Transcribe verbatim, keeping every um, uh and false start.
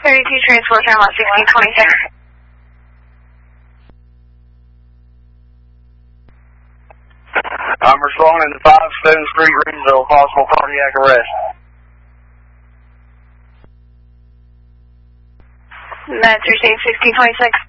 thirty-two transport channel at sixteen twenty-six. I'm responding to five Stone Street, Reedsville, possible cardiac arrest. That's received sixteen twenty-six.